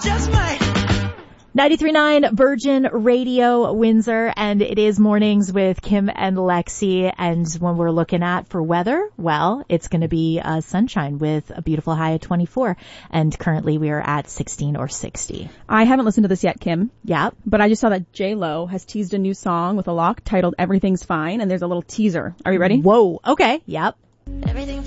just might. 93.9 Virgin Radio Windsor, and it is Mornings with Kim and Lexi. And when we're looking at for weather, well, it's going to be sunshine with a beautiful high of 24. And currently we are at 16 or 60. I haven't listened to this yet, Kim. Yeah. But I just saw that J-Lo has teased a new song with a lock titled Everything's Fine, and there's a little teaser. Are you ready? Whoa. Okay. Yep. Everything